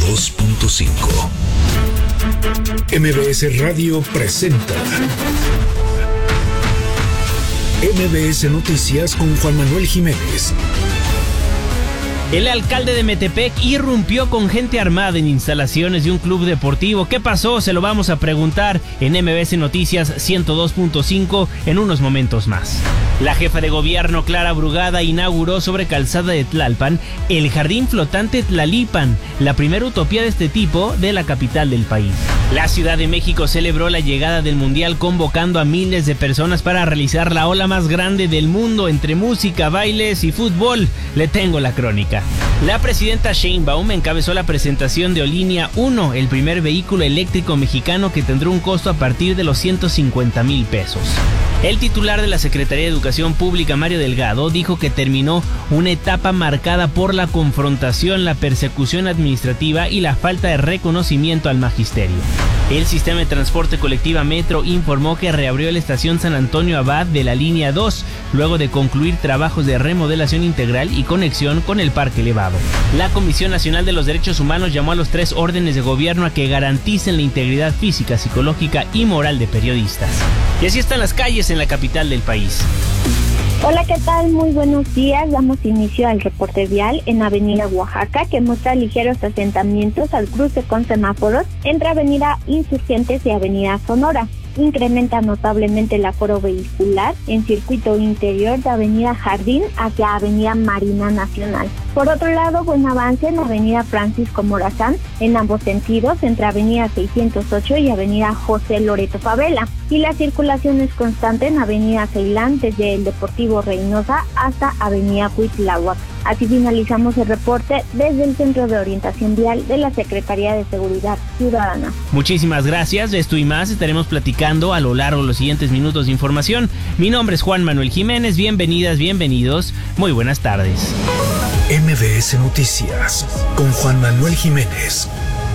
102.5. MBS Radio presenta MBS Noticias con Juan Manuel Jiménez. El alcalde de Metepec irrumpió con gente armada en instalaciones de un club deportivo. ¿Qué pasó? Se lo vamos a preguntar en MBS Noticias 102.5 en unos momentos más. La jefa de gobierno, Clara Brugada, inauguró sobre Calzada de Tlalpan el jardín flotante Tlalipan, la primera utopía de este tipo de la capital del país. La Ciudad de México celebró la llegada del Mundial convocando a miles de personas para realizar la ola más grande del mundo entre música, bailes y fútbol. Le tengo la crónica. La presidenta Sheinbaum encabezó la presentación de Olínea 1, el primer vehículo eléctrico mexicano que tendrá un costo a partir de los 150,000 pesos. El titular de la Secretaría de Educación Pública, Mario Delgado, dijo que terminó una etapa marcada por la confrontación, la persecución administrativa y la falta de reconocimiento al magisterio. El sistema de transporte colectiva Metro informó que reabrió la estación San Antonio Abad de la línea 2, luego de concluir trabajos de remodelación integral y conexión con el parque elevado. La Comisión Nacional de los Derechos Humanos llamó a los 3 órdenes de gobierno a que garanticen la integridad física, psicológica y moral de periodistas. Y así están las calles en la capital del país. Hola, ¿qué tal? Muy buenos días. Damos inicio al reporte vial en Avenida Oaxaca, que muestra ligeros asentamientos al cruce con semáforos entre Avenida Insurgentes y Avenida Sonora. Incrementa notablemente el aforo vehicular en circuito interior de Avenida Jardín hacia Avenida Marina Nacional. Por otro lado, buen avance en Avenida Francisco Morazán en ambos sentidos, entre Avenida 608 y Avenida José Loreto Favela. Y la circulación es constante en Avenida Ceilán desde el Deportivo Reynosa hasta Avenida Cuitláhuac. Así finalizamos el reporte desde el Centro de Orientación Vial de la Secretaría de Seguridad Ciudadana. Muchísimas gracias. De esto y más estaremos platicando a lo largo de los siguientes minutos de información. Mi nombre es Juan Manuel Jiménez. Bienvenidas, bienvenidos. Muy buenas tardes. MBS Noticias con Juan Manuel Jiménez.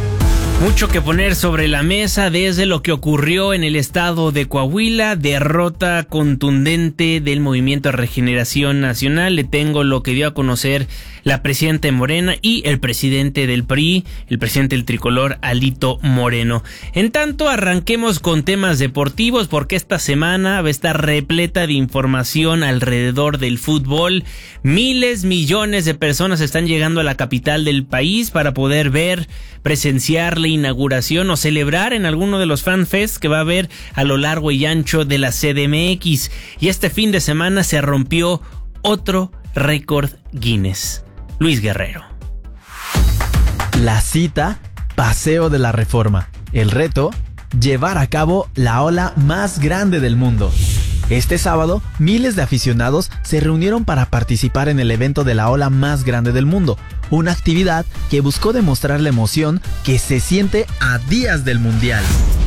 Mucho que poner sobre la mesa desde lo que ocurrió en el estado de Coahuila, derrota contundente del Movimiento de Regeneración Nacional. Le tengo lo que dio a conocer la presidenta de Morena y el presidente del PRI, el presidente del Tricolor, Alito Moreno. En tanto, arranquemos con temas deportivos porque esta semana va a estar repleta de información alrededor del fútbol. Miles, millones de personas están llegando a la capital del país para poder ver, presenciar la inauguración o celebrar en alguno de los fanfests que va a haber a lo largo y ancho de la CDMX. Y este fin de semana se rompió otro récord Guinness. Luis Guerrero. La cita, Paseo de la Reforma. El reto, llevar a cabo la ola más grande del mundo. Este sábado, miles de aficionados se reunieron para participar en el evento de la ola más grande del mundo, una actividad que buscó demostrar la emoción que se siente a días del Mundial.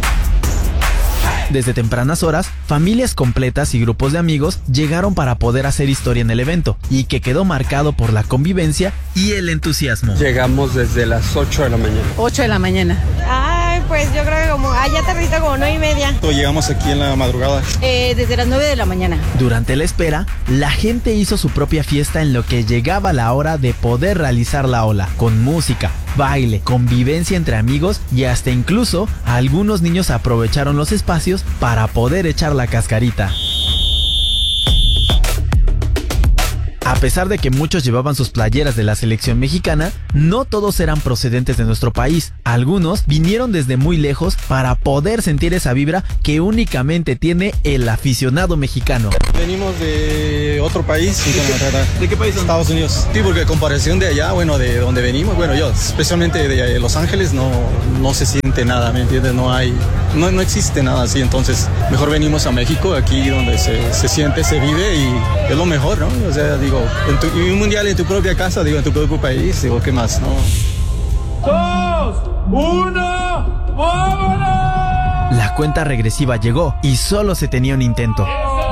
Desde tempranas horas, familias completas y grupos de amigos llegaron para poder hacer historia en el evento, y que quedó marcado por la convivencia y el entusiasmo. Llegamos desde las 8 de la mañana. 8 de la mañana. Ay, pues yo creo que como, ya tardito como 9:30. Llegamos aquí en la madrugada. Desde las 9 de la mañana. Durante la espera, la gente hizo su propia fiesta en lo que llegaba la hora de poder realizar la ola, con música, baile, convivencia entre amigos y hasta incluso algunos niños aprovecharon los espacios para poder echar la cascarita. A pesar de que muchos llevaban sus playeras de la selección mexicana, no todos eran procedentes de nuestro país. Algunos vinieron desde muy lejos para poder sentir esa vibra que únicamente tiene el aficionado mexicano. Venimos de otro país. ¿De qué país son? Estados Unidos. Sí, porque en comparación de allá, de donde venimos, yo, especialmente de Los Ángeles, no se siente nada, ¿me entiendes? No existe nada así, entonces mejor venimos a México, aquí donde se siente, se vive y es lo mejor, ¿no? O sea, digo, un mundial en tu propia casa, en tu propio país, ¿qué más, no? 2, 1, ¡vámonos! La cuenta regresiva llegó y solo se tenía un intento.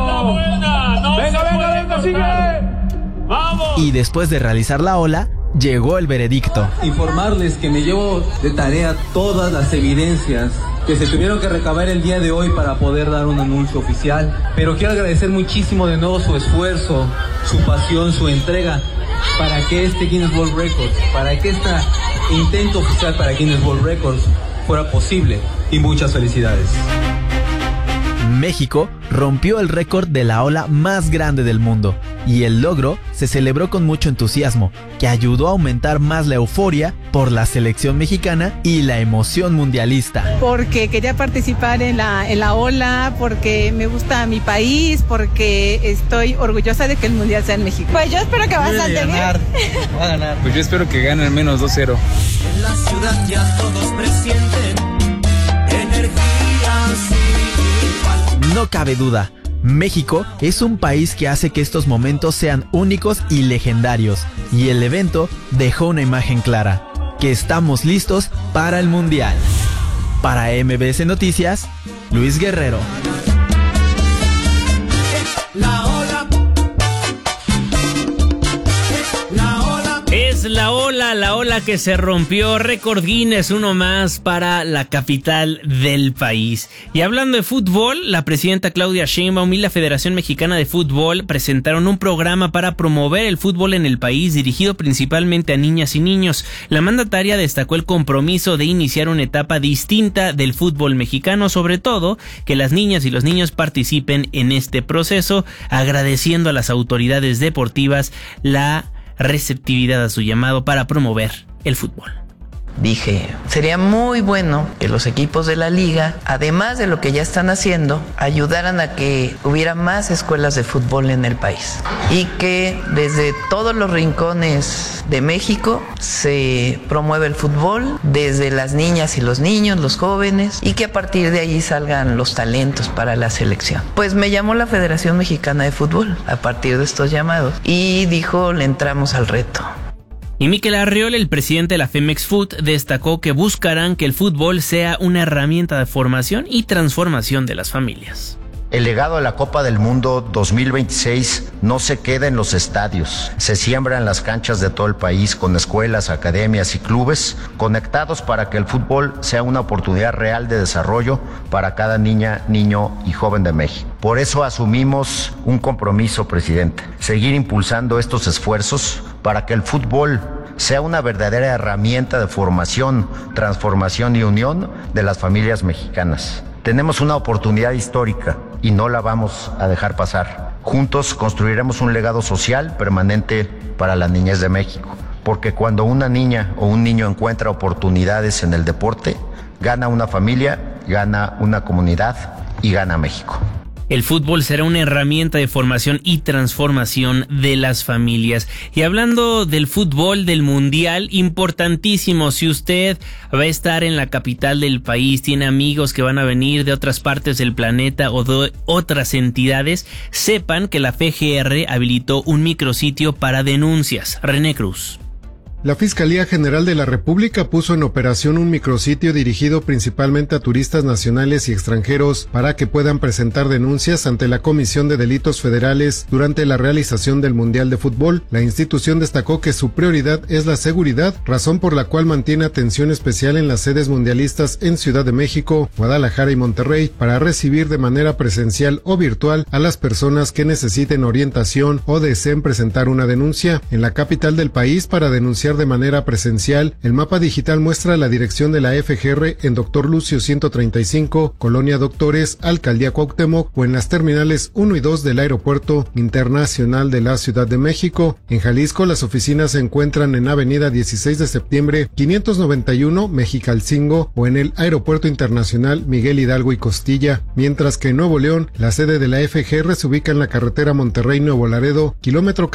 Venga, sigue. ¡Vamos! Y después de realizar la ola, llegó el veredicto. Informarles que me llevo de tarea todas las evidencias que se tuvieron que recabar el día de hoy para poder dar un anuncio oficial. Pero quiero agradecer muchísimo de nuevo su esfuerzo, su pasión, su entrega, para que este Guinness World Records, para que esta intento oficial para Guinness World Records fuera posible. Y muchas felicidades. México rompió el récord de la ola más grande del mundo y el logro se celebró con mucho entusiasmo, que ayudó a aumentar más la euforia por la selección mexicana y la emoción mundialista. Porque quería participar en la ola, porque me gusta mi país, porque estoy orgullosa de que el mundial sea en México. Pues yo espero que bastante bien. Va a ganar. Pues yo espero que gane al menos 2-0. En la ciudad ya todos presienten energía sin igual. No cabe duda, México es un país que hace que estos momentos sean únicos y legendarios, y el evento dejó una imagen clara, que estamos listos para el Mundial. Para MBS Noticias, Luis Guerrero. Es la ola que se rompió, récord Guinness, uno más para la capital del país. Y hablando de fútbol, la presidenta Claudia Sheinbaum y la Federación Mexicana de Fútbol presentaron un programa para promover el fútbol en el país, dirigido principalmente a niñas y niños. La mandataria destacó el compromiso de iniciar una etapa distinta del fútbol mexicano, sobre todo que las niñas y los niños participen en este proceso, agradeciendo a las autoridades deportivas la receptividad a su llamado para promover el fútbol. Dije, sería muy bueno que los equipos de la liga, además de lo que ya están haciendo, ayudaran a que hubiera más escuelas de fútbol en el país y que desde todos los rincones de México se promueva el fútbol, desde las niñas y los niños, los jóvenes, y que a partir de allí salgan los talentos para la selección. Pues me llamó la Federación Mexicana de Fútbol a partir de estos llamados y dijo, le entramos al reto. Y Miquel Arriola, el presidente de la Femex Food, destacó que buscarán que el fútbol sea una herramienta de formación y transformación de las familias. El legado de la Copa del Mundo 2026 no se queda en los estadios, se siembra en las canchas de todo el país con escuelas, academias y clubes conectados para que el fútbol sea una oportunidad real de desarrollo para cada niña, niño y joven de México. Por eso asumimos un compromiso, presidente, seguir impulsando estos esfuerzos para que el fútbol sea una verdadera herramienta de formación, transformación y unión de las familias mexicanas. Tenemos una oportunidad histórica y no la vamos a dejar pasar. Juntos construiremos un legado social permanente para la niñez de México, porque cuando una niña o un niño encuentra oportunidades en el deporte, gana una familia, gana una comunidad y gana México. El fútbol será una herramienta de formación y transformación de las familias. Y hablando del fútbol, del mundial, importantísimo, si usted va a estar en la capital del país, tiene amigos que van a venir de otras partes del planeta o de otras entidades, sepan que la FGR habilitó un micrositio para denuncias. René Cruz. La Fiscalía General de la República puso en operación un micrositio dirigido principalmente a turistas nacionales y extranjeros para que puedan presentar denuncias ante la Comisión de Delitos Federales durante la realización del Mundial de Fútbol. La institución destacó que su prioridad es la seguridad, razón por la cual mantiene atención especial en las sedes mundialistas en Ciudad de México, Guadalajara y Monterrey para recibir de manera presencial o virtual a las personas que necesiten orientación o deseen presentar una denuncia. En la capital del país, para denunciar de manera presencial, el mapa digital muestra la dirección de la FGR en Dr. Lucio 135, Colonia Doctores, Alcaldía Cuauhtémoc, o en las terminales 1 y 2 del Aeropuerto Internacional de la Ciudad de México. En Jalisco, las oficinas se encuentran en Avenida 16 de Septiembre 591, Mexicalcingo, o en el Aeropuerto Internacional Miguel Hidalgo y Costilla, mientras que en Nuevo León, la sede de la FGR se ubica en la carretera Monterrey-Nuevo Laredo, kilómetro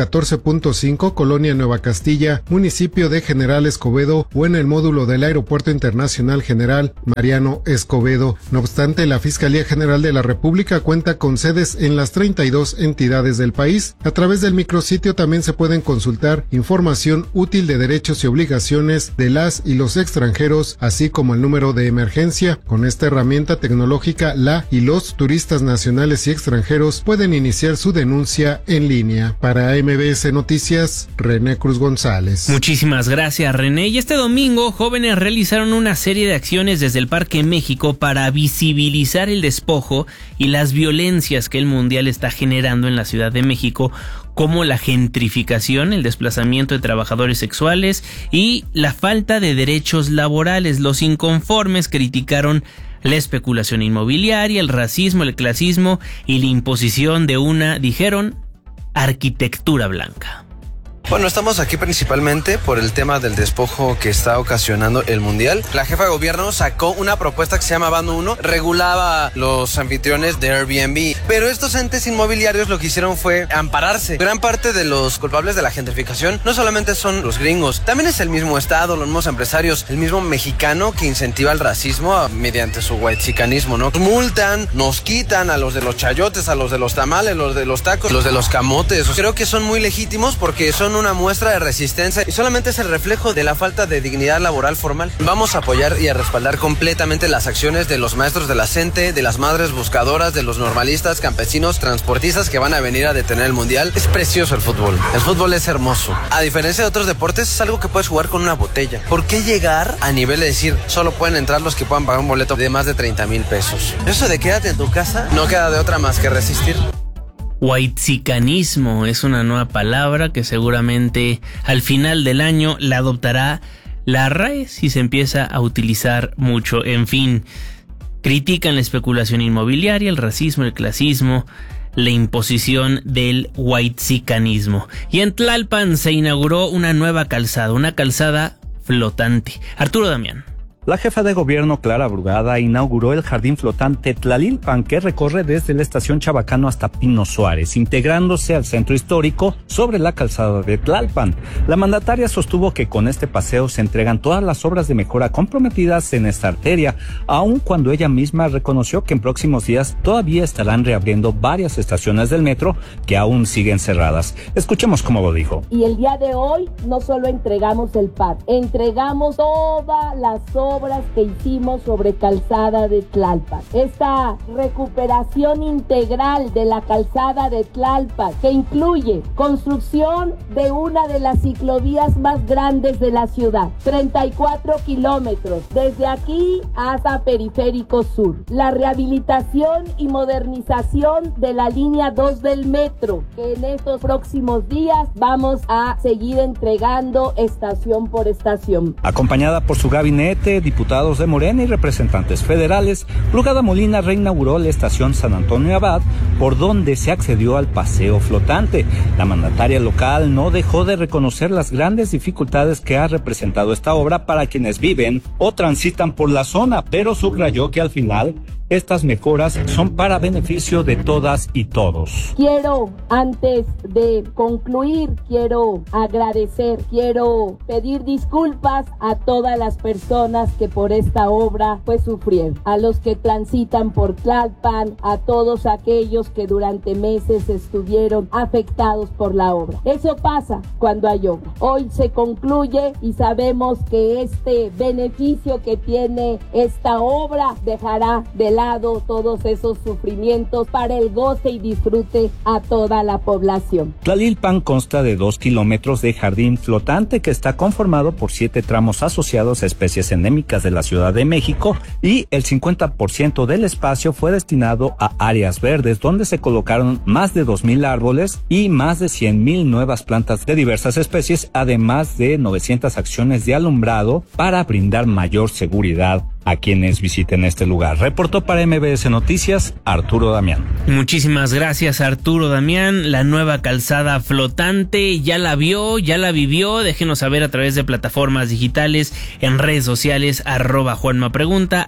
14.5, Colonia Nueva Castilla, municipio de General Escobedo, o en el módulo del Aeropuerto Internacional General Mariano Escobedo. No obstante, la Fiscalía General de la República cuenta con sedes en las 32 entidades del país. A través del micrositio también se pueden consultar información útil de derechos y obligaciones de las y los extranjeros, así como el número de emergencia. Con esta herramienta tecnológica, la y los turistas nacionales y extranjeros pueden iniciar su denuncia en línea. Para MBS Noticias, René Cruz González. Muchísimas gracias, René. Y este domingo, jóvenes realizaron una serie de acciones desde el Parque México para visibilizar el despojo y las violencias que el Mundial está generando en la Ciudad de México, como la gentrificación, el desplazamiento de trabajadores sexuales y la falta de derechos laborales. Los inconformes criticaron la especulación inmobiliaria, el racismo, el clasismo y la imposición de una, dijeron, arquitectura blanca. Bueno, estamos aquí principalmente por el tema del despojo que está ocasionando el Mundial. La jefa de gobierno sacó una propuesta que se llama Bando 1, regulaba los anfitriones de Airbnb, pero estos entes inmobiliarios lo que hicieron fue ampararse. Gran parte de los culpables de la gentrificación no solamente son los gringos, también es el mismo Estado, los mismos empresarios, el mismo mexicano que incentiva el racismo mediante su whitexicanismo, ¿no? Nos multan, nos quitan a los de los chayotes, a los de los tamales, los de los tacos, los de los camotes. Creo que son muy legítimos porque son una muestra de resistencia y solamente es el reflejo de la falta de dignidad laboral formal. Vamos a apoyar y a respaldar completamente las acciones de los maestros de la CENTE, de las madres buscadoras, de los normalistas, campesinos, transportistas que van a venir a detener el Mundial. Es precioso el fútbol es hermoso. A diferencia de otros deportes, es algo que puedes jugar con una botella. ¿Por qué llegar a nivel de decir solo pueden entrar los que puedan pagar un boleto de más de 30,000 pesos? Eso de quédate en tu casa no queda de otra más que resistir. Whitexicanismo es una nueva palabra que seguramente al final del año la adoptará la RAE si se empieza a utilizar mucho. En fin, critican la especulación inmobiliaria, el racismo, el clasismo, la imposición del whitexicanismo. Y en Tlalpan se inauguró una nueva calzada, una calzada flotante. Arturo Damián. La jefa de gobierno Clara Brugada inauguró el jardín flotante Tlalilpan, que recorre desde la estación Chabacano hasta Pino Suárez, integrándose al centro histórico sobre la calzada de Tlalpan. La mandataria sostuvo que con este paseo se entregan todas las obras de mejora comprometidas en esta arteria, aun cuando ella misma reconoció que en próximos días todavía estarán reabriendo varias estaciones del metro que aún siguen cerradas. Escuchemos cómo lo dijo. Y el día de hoy no solo entregamos el PAD, entregamos todas las obras que hicimos sobre calzada de Tlalpan. Esta recuperación integral de la calzada de Tlalpan, que incluye construcción de una de las ciclovías más grandes de la ciudad, 34 kilómetros, desde aquí hasta Periférico Sur. La rehabilitación y modernización de la línea 2 del metro, que en estos próximos días vamos a seguir entregando estación por estación. Acompañada por su gabinete, diputados de Morena y representantes federales, Brugada Molina reinauguró la estación San Antonio Abad, por donde se accedió al paseo flotante. La mandataria local no dejó de reconocer las grandes dificultades que ha representado esta obra para quienes viven o transitan por la zona, pero subrayó que al final estas mejoras son para beneficio de todas y todos. Quiero, antes de concluir, quiero agradecer, quiero pedir disculpas a todas las personas que por esta obra sufrieron, a los que transitan por Tlalpan, a todos aquellos que durante meses estuvieron afectados por la obra. Eso pasa cuando hay obra. Hoy se concluye y sabemos que este beneficio que tiene esta obra dejará de lado todos esos sufrimientos para el goce y disfrute a toda la población. Tlalilpan consta de 2 kilómetros de jardín flotante que está conformado por 7 tramos asociados a especies endémicas de la Ciudad de México, y el 50% del espacio fue destinado a áreas verdes, donde se colocaron más de 2,000 árboles y más de 100,000 nuevas plantas de diversas especies, además de 900 acciones de alumbrado para brindar mayor seguridad a quienes visiten este lugar. Reportó para MBS Noticias, Arturo Damián. Muchísimas gracias, Arturo Damián. La nueva calzada flotante, ¿ya la vio? ¿Ya la vivió? Déjenos saber a través de plataformas digitales, en redes sociales, @JuanmaPregunta,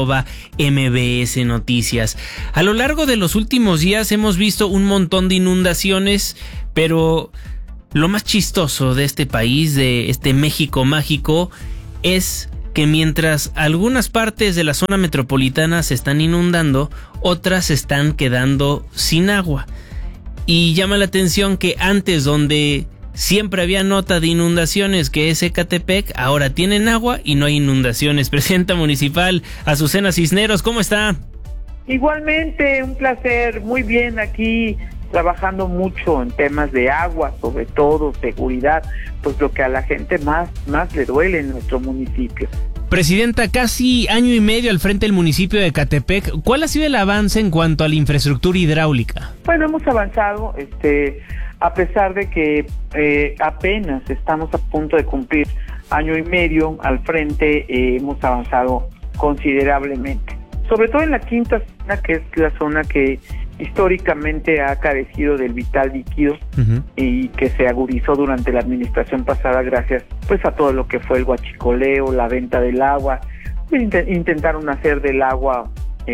@MBS Noticias. A lo largo de los últimos días hemos visto un montón de inundaciones, pero lo más chistoso de este país, de este México mágico, es que mientras algunas partes de la zona metropolitana se están inundando, otras se están quedando sin agua. Y llama la atención que antes, donde siempre había nota de inundaciones, que es Ecatepec, ahora tienen agua y no hay inundaciones. Presidenta municipal Azucena Cisneros, ¿cómo está? Igualmente, un placer, muy bien aquí, trabajando mucho en temas de agua, sobre todo seguridad, pues lo que a la gente más le duele en nuestro municipio. Presidenta, casi año y medio al frente del municipio de Ecatepec, ¿cuál ha sido el avance en cuanto a la infraestructura hidráulica? Bueno, hemos avanzado, a pesar de que apenas estamos a punto de cumplir año y medio al frente, hemos avanzado considerablemente. Sobre todo en la quinta zona, que es la zona que históricamente ha carecido del vital líquido y que se agudizó durante la administración pasada gracias pues a todo lo que fue el huachicoleo, la venta del agua. Intentaron hacer del agua,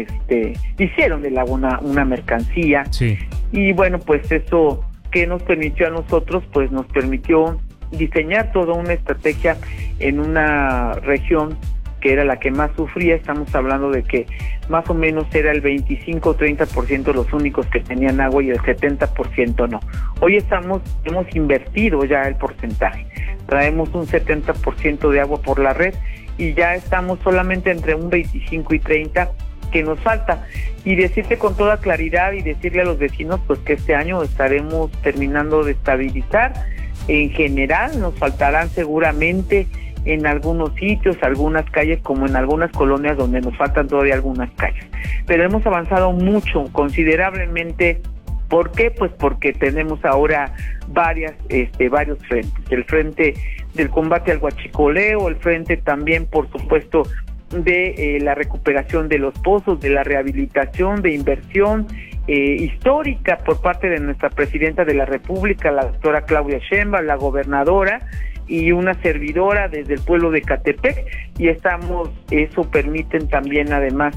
hicieron del agua una mercancía. Sí. Y bueno, pues eso que nos permitió a nosotros, pues nos permitió diseñar toda una estrategia en una región que era la que más sufría. Estamos hablando de que más o menos era el 25-30% los únicos que tenían agua y el 70% no. Hoy hemos invertido ya el porcentaje. Traemos un 70% de agua por la red y ya estamos solamente entre un 25 y 30 que nos falta. Y decirte con toda claridad y decirle a los vecinos pues que este año estaremos terminando de estabilizar. En general nos faltarán seguramente en algunos sitios, algunas calles, como en algunas colonias donde nos faltan todavía algunas calles. Pero hemos avanzado mucho, considerablemente. ¿Por qué? Pues porque tenemos ahora varios frentes. El frente del combate al huachicoleo, el frente también, por supuesto, de la recuperación de los pozos, de la rehabilitación, de inversión histórica por parte de nuestra presidenta de la República, la doctora Claudia Sheinbaum, la gobernadora, y una servidora desde el pueblo de Ecatepec, y eso permiten también además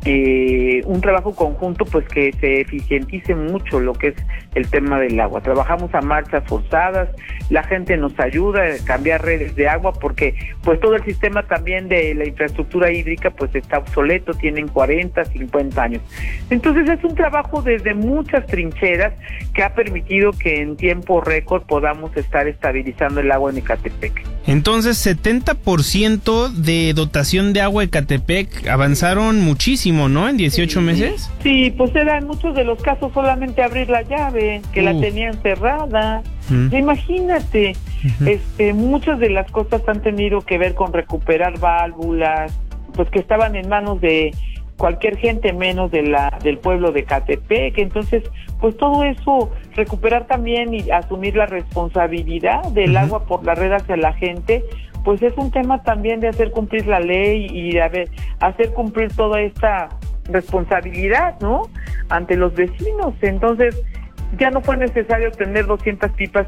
un trabajo conjunto pues que se eficientice mucho lo que es el tema del agua. Trabajamos a marchas forzadas, la gente nos ayuda a cambiar redes de agua porque pues todo el sistema también de la infraestructura hídrica pues está obsoleto, tienen 40, 50 años. Entonces es un trabajo desde muchas trincheras que ha permitido que en tiempo récord podamos estar estabilizando el agua en Ecatepec. Entonces 70% de dotación de agua Ecatepec, avanzaron muchísimo, ¿no? En 18 meses. Sí, pues era en muchos de los casos solamente abrir la llave, que la tenían cerrada. Imagínate, muchas de las cosas han tenido que ver con recuperar válvulas, pues que estaban en manos de cualquier gente menos del pueblo de Ecatepec. Entonces, pues todo eso, recuperar también y asumir la responsabilidad del agua por la red hacia la gente, pues es un tema también de hacer cumplir la ley y de hacer cumplir toda esta responsabilidad, ¿no?, ante los vecinos. Entonces, ya no fue necesario tener 200 pipas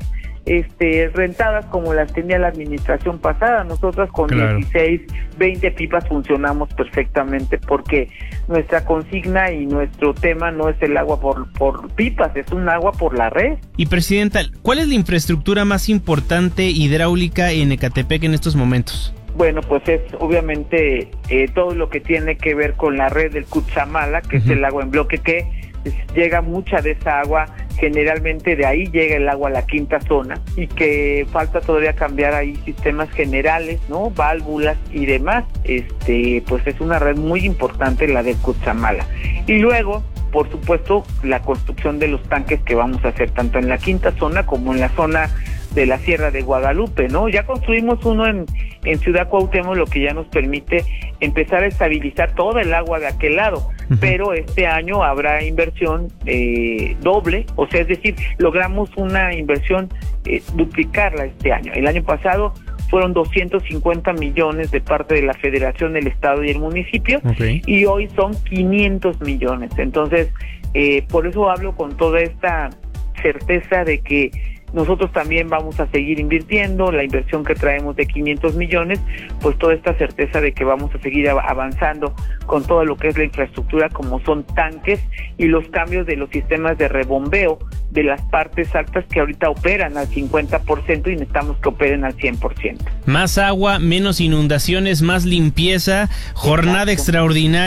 rentadas como las tenía la administración pasada. Nosotros con 16, 20 pipas funcionamos perfectamente porque nuestra consigna y nuestro tema no es el agua por pipas, es un agua por la red. Y Presidenta, ¿cuál es la infraestructura más importante hidráulica en Ecatepec en estos momentos? Bueno, pues es obviamente todo lo que tiene que ver con la red del Cutzamala, que es el agua en bloque, que llega mucha de esa agua, generalmente de ahí llega el agua a la quinta zona, y que falta todavía cambiar ahí sistemas generales, ¿no?, válvulas y demás. Pues es una red muy importante la del Cutzamala. Y luego, por supuesto, la construcción de los tanques que vamos a hacer tanto en la quinta zona como en la zona de la Sierra de Guadalupe, ¿no? Ya construimos uno en Ciudad Cuauhtémoc, lo que ya nos permite empezar a estabilizar todo el agua de aquel lado, pero este año habrá inversión doble, o sea, es decir, logramos una inversión duplicarla este año. El año pasado fueron 250 millones de parte de la Federación, el Estado y el municipio, y hoy son 500 millones. Entonces, por eso hablo con toda esta certeza de que nosotros también vamos a seguir invirtiendo, la inversión que traemos de 500 millones, pues toda esta certeza de que vamos a seguir avanzando con todo lo que es la infraestructura, como son tanques y los cambios de los sistemas de rebombeo de las partes altas que ahorita operan al 50% y necesitamos que operen al 100%. Más agua, menos inundaciones, más limpieza, jornada extraordinaria.